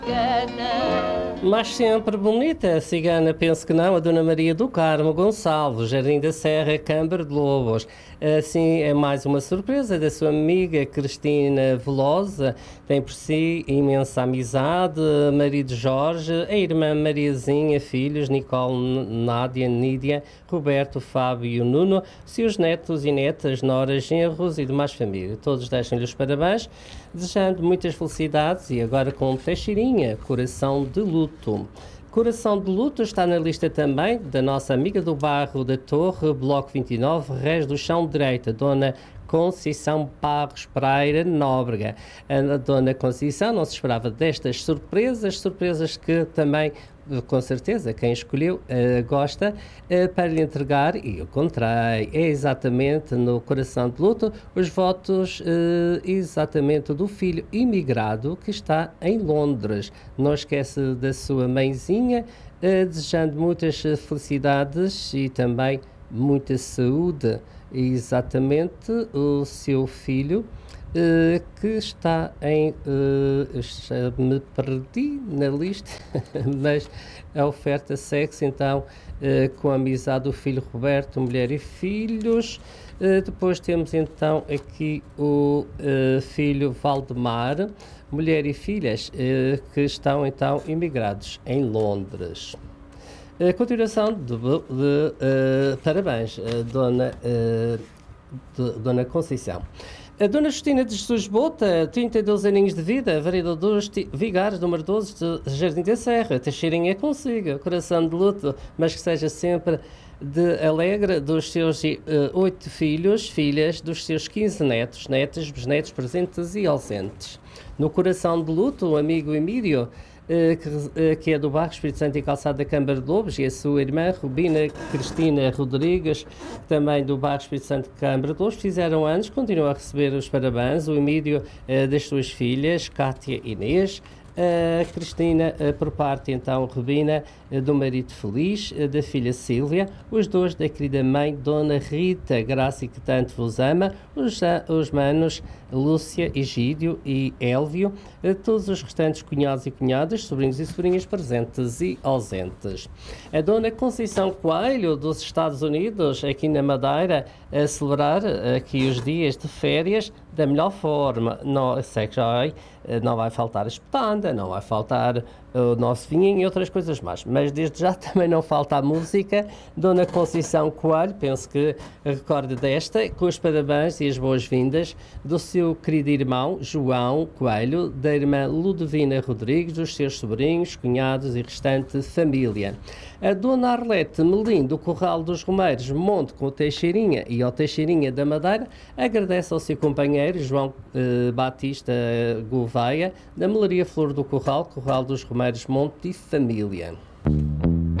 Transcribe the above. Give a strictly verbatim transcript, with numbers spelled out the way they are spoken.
Mas sempre bonita, a cigana, penso que não, a Dona Maria do Carmo Gonçalves, Jardim da Serra, Câmara de Lobos. Assim, é mais uma surpresa da sua amiga Cristina Velosa, tem por si imensa amizade, marido Jorge, a irmã Mariazinha, filhos Nicole, Nádia, Nídia, Roberto, Fábio e o Nuno, seus netos e netas, noras, genros e demais família. Todos deixam-lhe os parabéns, desejando muitas felicidades e agora com Teixeirinha, Coração de Luto. Coração de Luto está na lista também da nossa amiga do bairro da Torre, Bloco vinte e nove, Reis do Chão Direita, Dona Conceição Barros Pereira Nóbrega. A Dona Conceição não se esperava destas surpresas, surpresas que também, com certeza, quem escolheu uh, gosta, uh, para lhe entregar, e eu encontrei, é exatamente no Coração de Luto, os votos uh, exatamente do filho imigrado que está em Londres. Não esquece da sua mãezinha, uh, desejando muitas felicidades e também muita saúde. Exatamente o seu filho, uh, que está em... Uh, já me perdi na lista, mas a oferta segue-se então uh, com a amizade do filho Roberto, mulher e filhos. Uh, depois temos então aqui o uh, filho Valdemar, mulher e filhas, uh, que estão então imigrados em Londres. A continuação de, de, de uh, parabéns, uh, Dona, uh, de, Dona Conceição. A Dona Justina de Jesus Bota, trinta e dois aninhos de vida, Avenida dos Vigares, número doze, de Jardim da Serra. Teixeirinha consiga, coração de luto, mas que seja sempre de alegre, dos seus uh, oito filhos, filhas, dos seus quinze netos, netas, bisnetos, presentes e ausentes. No coração de luto, o amigo Emílio, Uh, que, uh, que é do bairro Espírito Santo e Calçado da Câmara de Lobos, e a sua irmã Rubina Cristina Rodrigues, também do bairro Espírito Santo da Câmara de Lobos, fizeram anos, continuam a receber os parabéns, o Emílio uh, das suas filhas, Cátia e Inês, a uh, Cristina, uh, por parte então Rubina, uh, do marido Feliz, uh, da filha Sílvia, os dois da querida mãe Dona Rita Graça, que tanto vos ama, os, uh, os manos Lúcia, Egídio e Élvio, uh, todos os restantes cunhados e cunhadas, sobrinhos e sobrinhas presentes e ausentes. A Dona Conceição Coelho, dos Estados Unidos, aqui na Madeira, a celebrar uh, aqui os dias de férias da melhor forma. Não, sei que já é, não vai faltar a espetanda, não vai faltar o nosso vinho e outras coisas mais, mas desde já também não falta a música. Dona Conceição Coelho, penso que recorde desta, com os parabéns e as boas-vindas do seu querido irmão João Coelho, da irmã Ludovina Rodrigues, dos seus sobrinhos, cunhados e restante família. A Dona Arlete Melim, do Corral dos Romeiros, Monte com o Teixeirinha e ao Teixeirinha da Madeira, agradece ao seu companheiro João eh, Batista Gouveia, da Melaria Flor do Corral, Corral dos Romeiros, Monte e família.